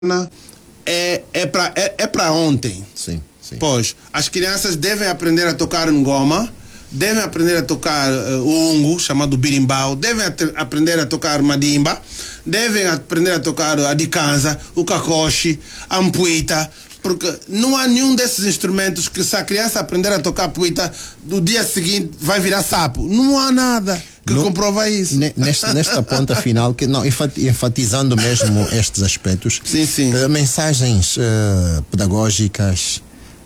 é para ontem. Sim, sim. Pois, as crianças devem aprender a tocar ngoma, devem aprender a tocar o ungo, chamado birimbau, devem aprender a tocar madimba, devem aprender a tocar a dikanza, o kakoshi, a ampuita, porque não há nenhum desses instrumentos que, se a criança aprender a tocar puita, do dia seguinte vai virar sapo. Não há nada que comprova isso. Nesta ponta final, que não, enfatizando mesmo estes aspectos, sim, sim. Mensagens pedagógicas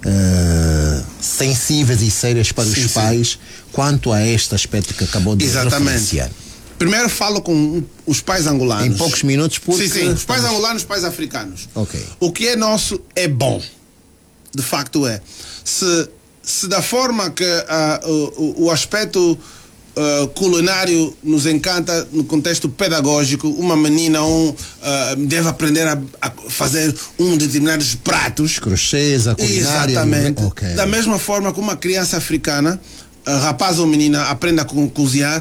sensíveis e sérias para os pais quanto a este aspecto que acabou de referenciar. Primeiro falo com os pais angolanos. Em poucos minutos, porque... Sim, os pais angolanos, os pais africanos. Okay. O que é nosso é bom. De facto é. Se da forma que o aspecto culinário nos encanta no contexto pedagógico, uma menina deve aprender a fazer determinados pratos. Crochês, a culinária. Exatamente. Okay. Da mesma forma que uma criança africana, rapaz ou menina, aprenda a cozinhar,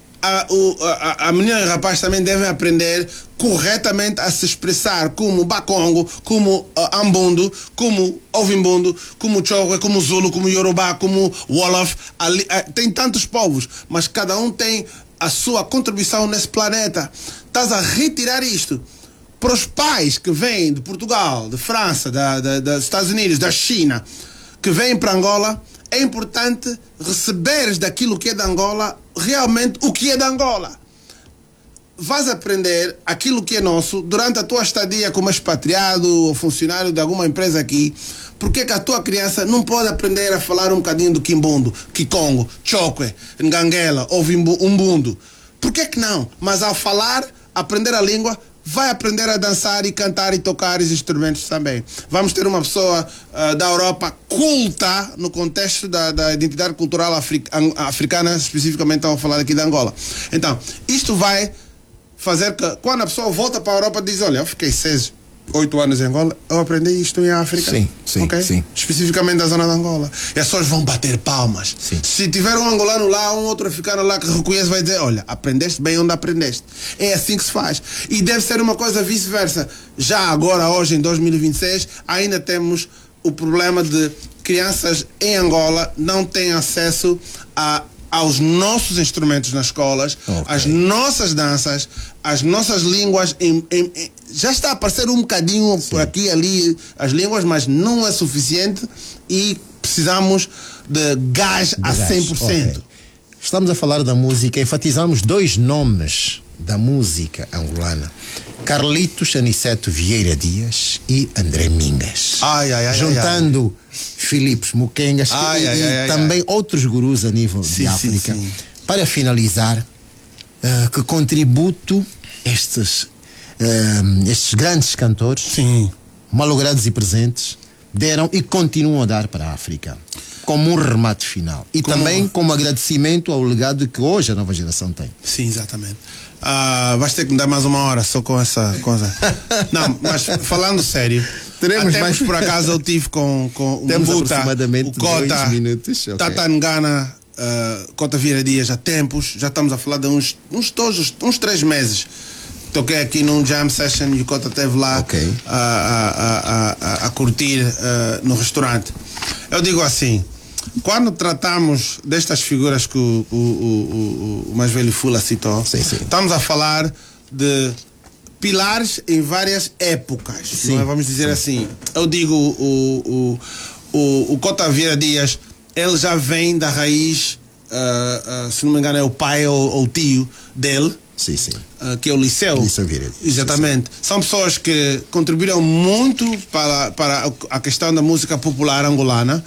a menina e o rapaz também devem aprender corretamente a se expressar como bakongo, como ambundo, como ovimbundo, como chokwe, como zulu, como yorubá, como wolof. Tem tantos povos, mas cada um tem a sua contribuição nesse planeta. Estás a retirar isto para os pais que vêm de Portugal, de França, dos Estados Unidos, da China, que vêm para Angola. É importante receberes daquilo que é de Angola realmente o que é de Angola. Vais aprender aquilo que é nosso durante a tua estadia como expatriado ou funcionário de alguma empresa aqui. Porque que a tua criança não pode aprender a falar um bocadinho do quimbundo, kikongo, chokwe, nganguela ou umbundo? Por que não? Mas ao falar, aprender a língua, vai aprender a dançar e cantar e tocar os instrumentos também. Vamos ter uma pessoa da Europa culta no contexto da identidade cultural africana, especificamente estamos a falar aqui de Angola. Então, isto vai fazer que quando a pessoa volta para a Europa diz, olha, eu fiquei 8 anos em Angola, eu aprendi isto em África. Sim, sim, okay? Sim. Especificamente da zona de Angola. E as pessoas vão bater palmas. Sim. Se tiver um angolano lá, um outro africano lá que reconhece, vai dizer, olha, aprendeste bem onde aprendeste. É assim que se faz. E deve ser uma coisa vice-versa. Já agora, hoje, em 2026, ainda temos o problema de crianças em Angola não têm acesso aos nossos instrumentos nas escolas, as nossas danças, as nossas línguas. Já está a aparecer um bocadinho por aqui e ali as línguas, mas não é suficiente e precisamos de gás a 100%. Okay. Estamos a falar da música, enfatizamos 2 nomes da música angolana: Carlitos Aniceto Vieira Dias e André Mingas. Juntando Philips Mukengas e também outros gurus a nível de África. Sim. Para finalizar, que contributo estes grandes cantores, malogrados e presentes, deram e continuam a dar para a África, como um remate final. E também como agradecimento ao legado que hoje a nova geração tem. Sim, exatamente. Vais ter que me dar mais uma hora só com essa coisa. Não, mas falando sério, mais... por acaso eu tive com o Temos Mbuta, aproximadamente o Cota, 2 minutos. Tata Ngana, Cota Vieira Dias há tempos. Já estamos a falar de uns 3 meses. Toquei aqui num jam session e o Cota esteve lá a curtir no restaurante. Eu digo assim, quando tratamos destas figuras que o mais velho Fula citou, estamos a falar de pilares em várias épocas, não é? Vamos dizer assim. Eu digo, o Cota Vieira Dias, ele já vem da raiz, se não me engano é o pai ou o tio dele, que é o Liceu. Exatamente. São pessoas que contribuíram muito para a questão da música popular angolana.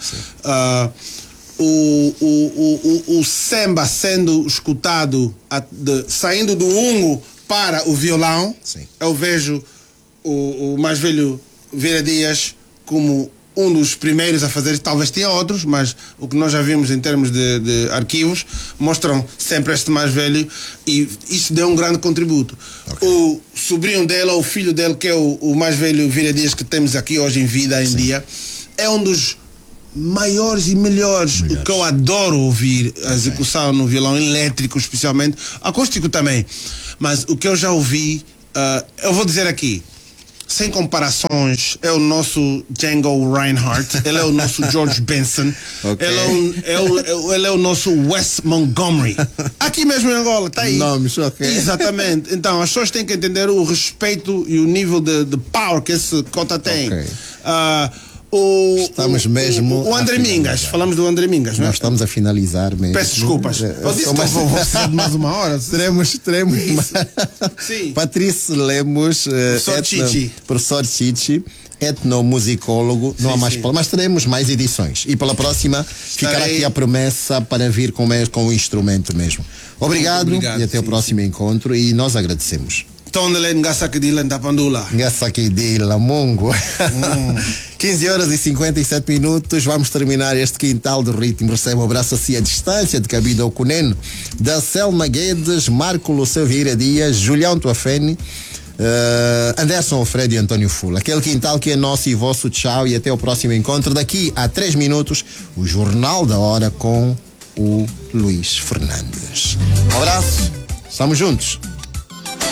O samba sendo escutado saindo do ungo para o violão. Eu vejo o mais velho Vieira Dias como um dos primeiros a fazer. Talvez tenha outros, mas o que nós já vimos em termos de arquivos mostram sempre este mais velho, e isso deu um grande contributo. O sobrinho dele, ou o filho dele, que é o mais velho Vieira Dias que temos aqui hoje em vida, em dia, é um dos maiores e melhores. O que eu adoro ouvir, a execução no violão elétrico, especialmente, acústico também, mas o que eu já ouvi, eu vou dizer aqui, sem comparações, é o nosso Django Reinhardt, ele é o nosso George Benson, Okay. ele é o nosso Wes Montgomery. Aqui mesmo em Angola, tá aí. Nomes, ok. Exatamente. Então, as pessoas têm que entender o respeito e o nível de power que esse cota tem. Ok. Estamos mesmo o André Mingas, falamos do André Mingas, não é? Nós estamos a finalizar mesmo. Peço desculpas. Eu disse que vou precisar de mais uma hora. Teremos Sim. Patrício Lemos, professor Chichi, etnomusicólogo. Não há mais palavras, mas teremos mais edições. E pela próxima ficará aqui a promessa para vir com o instrumento mesmo. Obrigado e até o próximo encontro. E nós agradecemos. Tondele Ngasakidila Ndapandula. Ngasakidila Mungo. 15 horas e 57 minutos. Vamos terminar este quintal do ritmo. Recebe um abraço assim à distância de Cabida Okuneno, da Selma Guedes, Marco Luceu Vieira Dias, Julião Tuafene, Anderson Alfredo e António Fula. Aquele quintal que é nosso e vosso. Tchau e até o próximo encontro. Daqui a 3 minutos, o Jornal da Hora com o Luís Fernandes. Um abraço. Estamos juntos.